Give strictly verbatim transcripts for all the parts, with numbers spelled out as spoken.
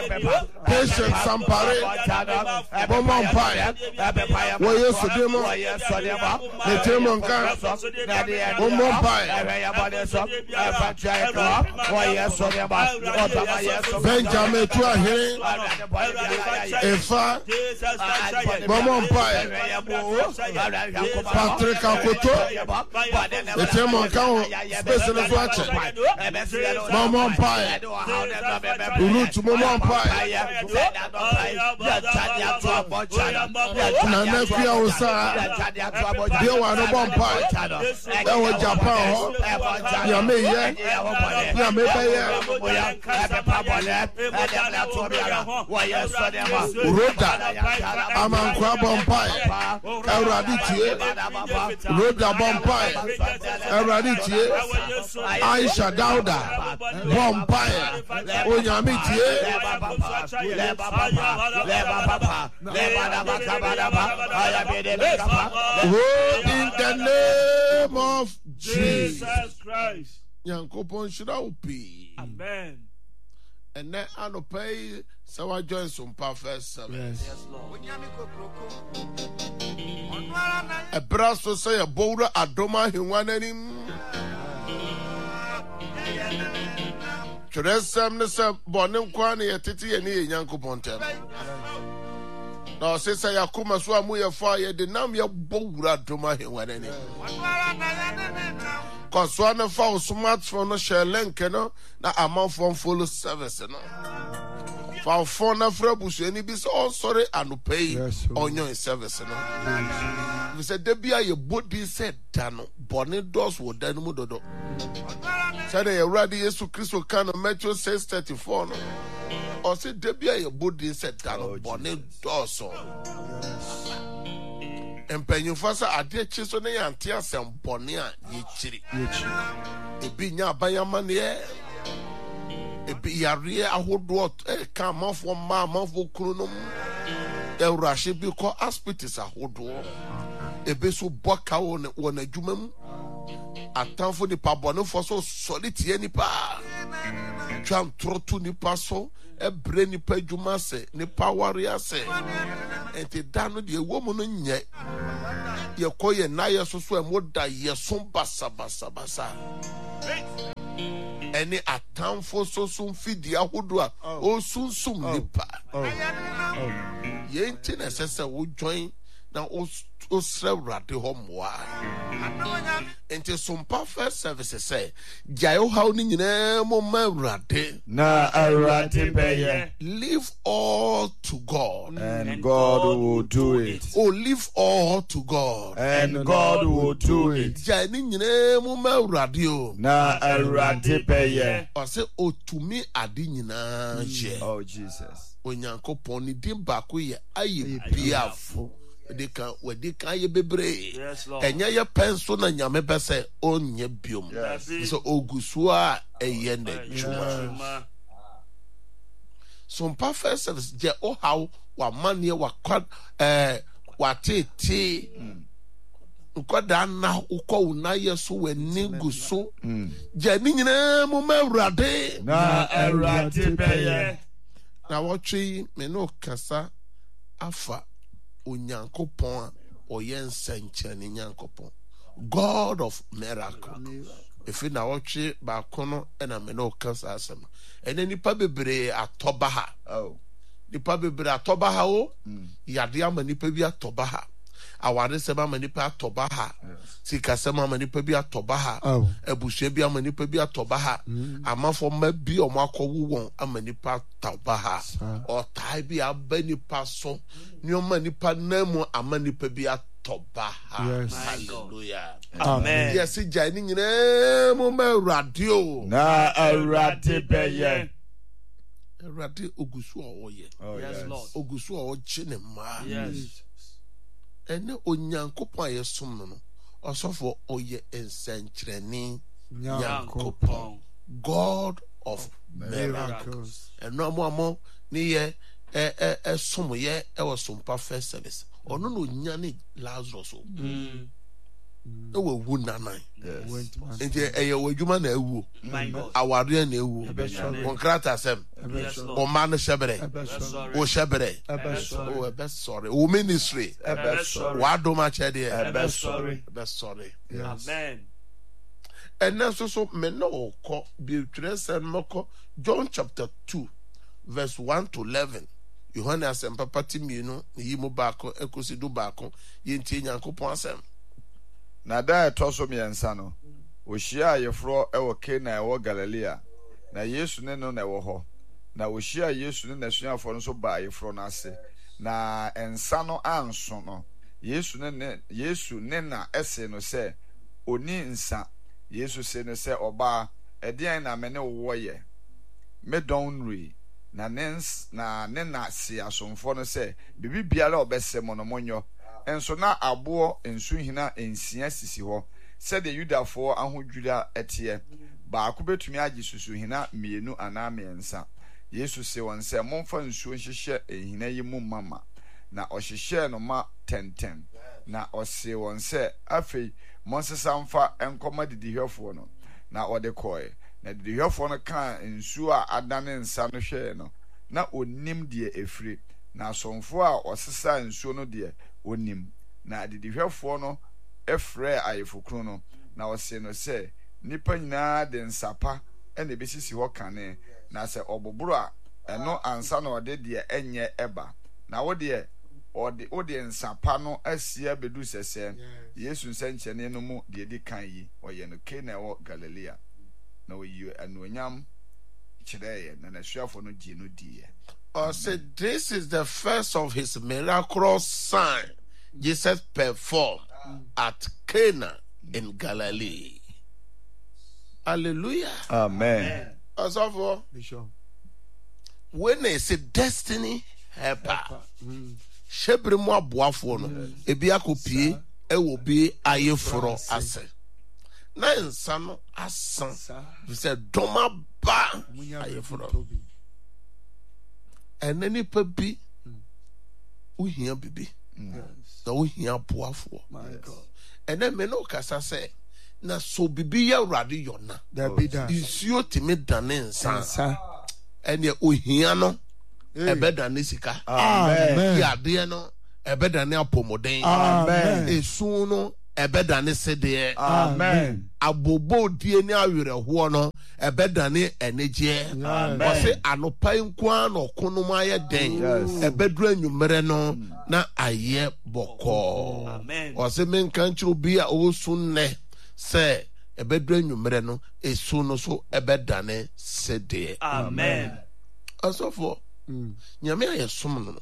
Patient Sampare, Bomompai, Wayo Sudemo, Netemonka, Bomompai, Benjamin Tuahe, Efa, Bomompai, Patrick Akoto, Netemonka, Special Watcher, Bomompai, Root Bomompai, Nana Fiausa, you are no Bompai, that was Japan, Yame, Yame, Roda, Amankwa Bompai, Eraditie, Roda Bompai, Eraditie, Aisha Dauda, Bompai, Onyamitie, in the name of Jesus Christ. Yankopon should be. Amen. And then I don't pay so I join some perfect service. Yes, Lord. A brass to say a boulder at Doma Hiwanim. Chresam Nessa Bonum Kwani at Titi and Yankopon. Now, since I Yakuma Swamu fire, the name your boulder Doma Hiwanim. Cause one of our smartphone no share link no na amount from full service no. For phone na frabus any be so sorry and pay on your service no. We said there be a body said dano bonnet doors would then mudodo. Said a ready Yesu Christo can metro says thirty-four no. Or said there be a body said dano bonnet doors so. Empenyu fasa ade chiso ne yantia sembone a yichiri ebi nya bayama ne ebi yare ahodo e ka manfo ma manfo kunu no ewrahye bi ko aspects ahodo ebe so boka won won adwuma mu atamfo ni pabone fo so soliti ni pa twam trotu ni pa so ebre ni pa adwuma se ni pa ware ase enti dano de womu no nye ye koye na ye so so emoda ye so basa basa basa eni atamfo so so fidi ahodo a o sunsum nipa ye enti na sese wo join na o o srewrade homwa enti some perfect services say jayo how ni nyina mo mawrade na arade beye leave all to God and, and God, God will do it. Oh, leave all to God and, and God will do it. Jayo ni nyina mo mawrade o na arade beye o say o to me ade nyina je. Oh Jesus. Onyankopon ni dim ba ko ye aye biafo de kan we de kan ye bebre enya ye penso na nyame bese onye biom so ogusu a eye na chuma some perfect service je o how wa mane wa eh wa tete nkoda na ukọ una yeso we niguso je ni nyina mo mawrade na awrade beye na watchi me no kasa afa Onyankopon oyen senchani nyankopon God of miracle if na watchi ba kono ena me no kasa asem ene nipa bebre atoba ha oh nipa bebre atoba ha o yade ama nipa bi atoba ha awade sema ama nipa atoba ha sika sema ama nipa bi atoba ha ebushe bi ama nipa bi atoba ha amafo ma bi o makowo won ama nipa atoba ha o tai bi aba nipa so ni o ma nipa namu ama nipa bi atoba ha hallelujah amen yes jai ni nyina mo ma radio na arade beye radio ogusu o ye yes Lord ogusu o chine ma yes ene onyankopon ayesom no osofo oye ensankreni nyankopon God of miracles eno amo amo ni ye eh eh esom ye e wo som perfect service ono no nya ni Lazarus o e wo wu nanan Yes. enti e ye wadwuma na ewu My God. aware na ewu konkrata sem Yes, o Lord. man shebre Sorry. o shebre Sorry. o be sorry o ministry Sorry. wa do ma chede Ebe Sorry. be sorry Amen. and then so so me no ko bi tire sen moko John chapter two verse one to eleven Yohane asem papa timienu yi mu baako ekosi do baako yentie Nyankopon asem Na da ɛtɔ so mmiɛnsa no, ohyia ayeforo ɛwɔ Kana ɛwɔ Galilea, na Yesu ne no na ɛwɔ hɔ. Na ohyia Yesu ne n'asuafo no nso ba ayeforo no ase. Na ɛnsa no anso no, Yesu ne ne Yesu ne na ɛse no sɛ oni nsa. Yesu se no sɛ ɔbaa, ɛdeɛn na me ne wo yɛ? Me dɔn nri. Na ne na ne na se asomfo no sɛ bibi biara ɔbɛsɛ mo no monyo. Enso na abo ensu hina ensia sisi hɔ sɛ de Yudafoɔ ahodwira ɛteɛ baako betumi agye susu hina mienu anaa mmiɛnsa. Yesu se wɔn sɛ momfa nsuo nhyehyɛ ehina yi mu mama na ɔhyehyɛ no ma tɛntɛn na ɔse wɔn sɛ afei monsesa mfa nkɔma didihwɛfoɔ no na ɔde kɔɛ na didihwɛfoɔ no kaa nsuo a adane nsa no hwɛɛ no na onim deɛ efiri na asomfo a ɔsesa nsuo no deɛ onim na adidihwɛfoɔ no efrɛ ayefokunu no na ɔse no sɛ nipa nyinaa de nsapa ɛna ebesisi hɔ kane na sɛ ɔboboro a ɛno ansa na ɔde deɛ ɛnyɛ ɛba na wo deɛ ɔde wo deɛ nsapa no asia bedu sɛsɛ Yesu nsɛnkyɛnne no mu deɛ di kan yi ɔyɛ no Kana ɛwɔ Galilea na oyi anuonyam kyerɛ yɛ na n'asuafo no gye no diɛ. or say this is the first of his miraculous sign Jesus performed at Cana in Galilee. Hallelujah. Amen. Also, when they say destiny helper, shebre mo aboafo no ebi akopie e wo bi ayeforo ase. Na nsa no asan. We said doma ba ayeforo. And any baby who hear baby, no hear boafo. And then me no kasa say, na so baby ya radi yona. That be that. Isuo timi dane nsa. And ye ohia no ebe dane sika. Amen. Ya de no ebe dane apomoden. Amen. Esu no ebe dane sede. Amen. Abobo die ni awerɛhoɔ no ɛbɛdane ɛnegye ɔse anopa nkoa na ɔkonom ayɛ den ɛbɛduru anwummerɛ no na ayɛ bɔkɔɔ ɔse menka nkyerɛ bi a ɔwɔsu nnɛ sɛ ɛbɛduru anwummerɛ no esu no so ɛbɛdane sɛdeɛ. Amen. Ɔsɔfoɔ nyame ayɛ som no no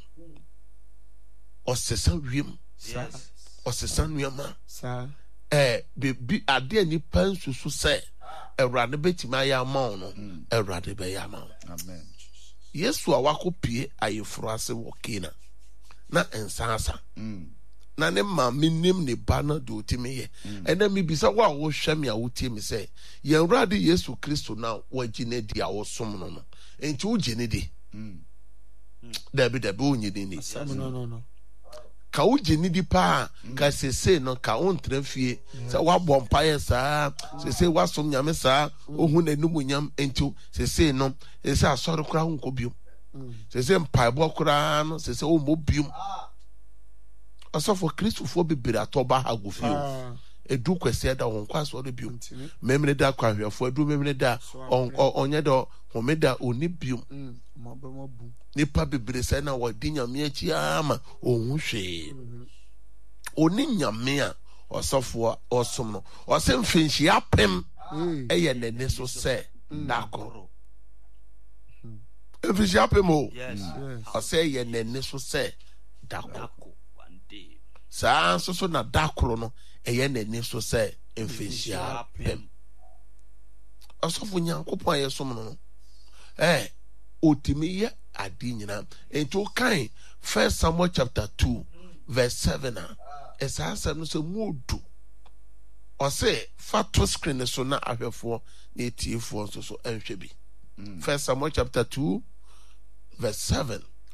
ɔsesa wiem ɔsesa nneɛma eh bi ade nipa nsusu sɛ Awurade betimi ayɛ ama wo no Awurade bɛyɛ ama wo. Amen. Yesu a wakopie ayeforo ase wɔ Kana na nsasa na ne maame nim ne ba no de otimi yɛ ɛna mi bisa wo a wo hwɛ me a wotie me sɛ yɛn Awurade Yesu Kristo na wagye ne di a wo som no no enti wo gye ne di dabi dabi wo nye ne ni No, no, no. ka wo gye nidi pa ka sese no ka wo ntra fie sɛ wabɔ mpaeɛ saa sese wasom nyame saa ohun n'anum nyam enti sese no sese asɔre kora ho nkɔ biom sese mpaebɔ kora no sese wo mbɔ biom ɔsɔfo kristofo bebree atɔba ha go fie edu kwese da won kwa asɔre biom memre da kwa hwɛfo edu memre da ɔnyɛ da homeda oni biom nipa bebree sɛ na wadi nyame akyi ama ohun hwee oni nyame a ɔsɔfo ɔsom no ɔsɛ mfinhyia pem ɛyɛ n'ani so sɛ dakoro mfinhyia pem o ɔsɛ ɛyɛ n'ani so sɛ dakoro saa nso so na dakoro no ɛyɛ n'ani so sɛ mfinhyia pem ɔsɔfo Nyankopɔn a yɛsom no no eh otimi yɛ adi nyina ento kan First Samuel chapter two verse seven a esa asɛm no sɛ muodu ɔsɛ fato screen so na ahwɛfoɔ na etiefoɔ nso so ɛnhwɛ bi. First Samuel chapter two verse seven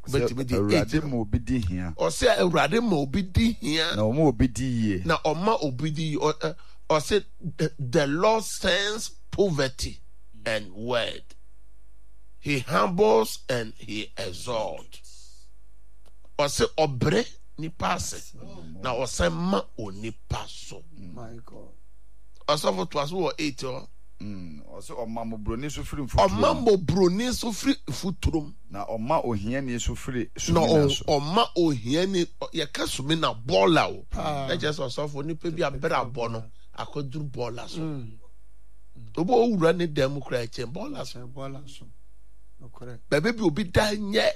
obetumi di Awurade ma obi di hia. Ɔsɛ Awurade ma obi di hia. Na ɔma obi di yie. Na ɔma obi di yie. Ɔsɛ the Lord sends poverty and word. He humbles and he exalts. Ɔsɛ ɔbrɛ nipa ase. Na ɔsɛ ma onipa so. My God. Ɔsɛ for to aso wɔ eight o. Mm, ɔsɛ ɔma mobroni so firi mfuturom. Ɔma mobroni so firi mfuturom. Na ɔma ohiani so firi Na sumina so. ɔma ohiani yɛka sumina bɔɔla o. Ɛkyɛ sɛ ɔsɔfo nipa bi abere abɔ no akɔduru bɔɔla so. Obo owura ne dan mu kura ɛkyɛn bɔɔla so. Bɔɔla so. Correct. Baabi bi obi da nyɛ.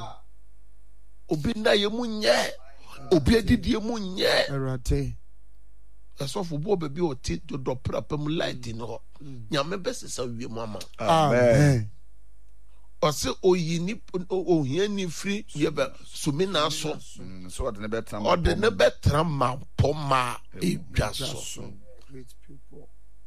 Obi na yɛ mu nyɛ. Obi adidi yɛ mu nyɛ. Awurade. Ɛsɔfo bo baabi ɔte dɔdɔ prapa mu light no hɔ. Nyame bɛsesa wie mu ama. Amen. Ɔsɛ oyi ni ohiani firi yɛbɛ sumina so. Mm, so ɔde ne bɛtena Ɔde ne bɛtena ma pɔ ma edwa so. Great people.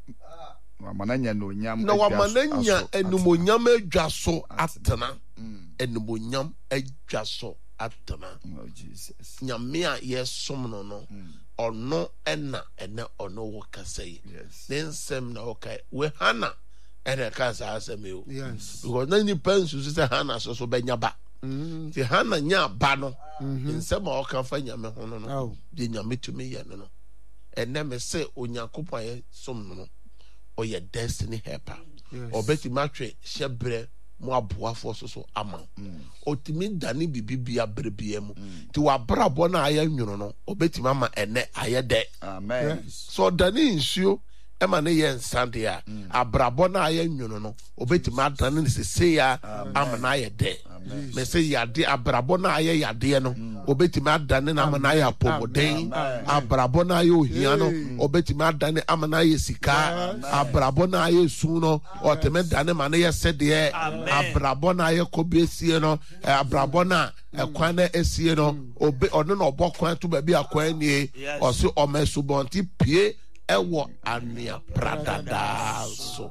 Wama na nya no nyam. Na wama na nya enumonyam edwa so atena. Enumonyam edwa so atena. Oh Jesus. Nyame a yɛsom no no. Ɔno ɛna ɛnɛ ɔno wɔ kasa yi. Yes. Ne nsɛm na ɔka we Hana ɛna ɛka saa asɛm yi o. Yes. Because na nipa nsusu sɛ Hana so so bɛnya ba. Ti Hana nya ba no. Nsɛm a ɔka fa nyame ho no no. Di nyame tumi yɛ no no. Ɛnɛ me sɛ Onyankopɔn yɛ som no no. Ɔyɛ destiny helper. Ɔbɛtumi atwe hyɛ brɛ mu aboafo so so ama. Otumi dane bibibia berebia mu. Ti wabrabɔ na ayɛ nwono no, obetumi ama ene ayɛ dɛ. Amen. So dane nsuo ema ne yɛ nsande a, abrabɔ na ayɛ nwono no, obetumi adane ne sese ya ama na ayɛ dɛ. Me say yade abrabɔ na ayɛ yade no, obetumi adane na ama na ayɛ apɔmuden. Abrabɔ na ayɛ ohia no, obetumi adane ama na ayɛ sika. Abrabɔ na ayɛ su no, oteme dane ma na yɛ sɛdeɛ. Abrabɔ na ayɛ kɔbiesie no, abrabɔ na ɛkwan na esie no, obe ɔno na ɔbɔ kwan to baabi akwan nie. Ɔso ɔmɛsubɔnti pie ɛwɔ anea pradada so.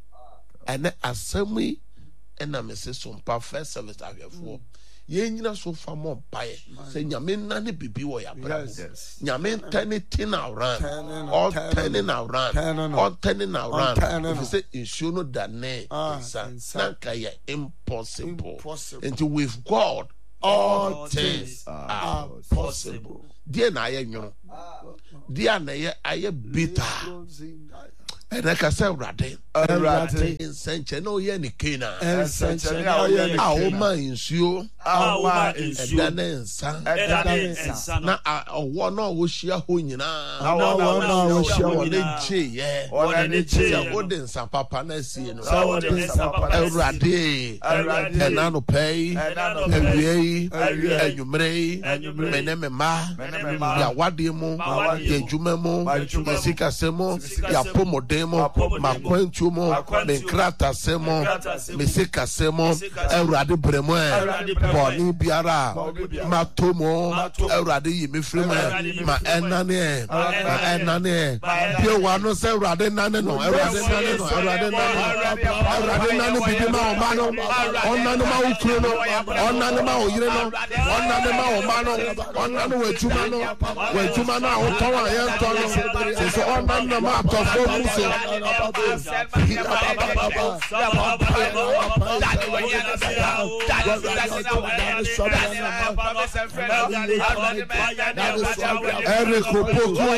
Ɛnɛ asɛm yi ɛna me se so mpa first service ahwɛfoɔ. Yɛn nyina so fa mɔ mpaeɛ sɛ nyame nna ne bibi wɔ yɛabrabɔ. Nyame ntɛne tin around, all turning around, all turning around. Ɛfiri sɛ nsuo no dane nsa na nka yɛ impossible. Nti with God all things are possible. Deɛ na ayɛ nwono, deɛ na yɛ ayɛ bitter. Ɛnɛ ka sɛ Awurade, Awurade. nsɛnkyerɛnne a ɔyɛ ne Kana, Nsɛnkyerɛnne a ɔyɛ ne a ɔma nsuo Awa ɛda ne nsa ɛda ne nsa. na a- ɔwɔ no a wɔhyia hɔ nyinaa Na wɔn a wɔhyia hɔ wɔne nyinaa. gyeeɛ. Wɔn ani Sɛ gye. wode nsa papa no asie no, Sɛ wɔde nsa papa no asie. Awurade, Awurade. ɛna anɔpa yi, Ɛna anɔpa yi, awia yi, awia yi, anwummere yi, anwummere yi, me ne me mma, me ne me mma, yɛ awadeɛ mu, awadeɛ yɛ mu, adwuma mu, ma adwuma yɛ mu, sikasɛm mu, sikasɛm yɛ apɔmuden mu, ma apɔmuden ma mu, akwantuo mu, ma akwantuo me mu, nkratasɛm mu, me nkratasɛm mu, me sikasɛm mu, me sikasɛm mu, Awurade brɛ mu ɛ, Awurade brɛ mu ɛ, bɔne biara bɔne biara, ma to mu, ma to mu, Awurade yi me firi mu Awurade ɛ, yi me ma firi mu ɛ, ɛnane ɛ, ma ma ɛnane ɛ, ɛnane ɛ, ma ɛnane ɛ. bie wa no sɛ Awurade nane no, Awurade nane no, Awurade nane no, Awurade nane bibi ma ɔma no, ɔnane ma wo kuro no, ɔnane ma wo yere no, ɔnane ma wo ma no, ɔnane wɔ adwuma no, wɔ adwuma no a wotɔn a yɛntɔn no, sɛ sɛ ɔnane na ma atɔfoɔ mu so. Eric Opoku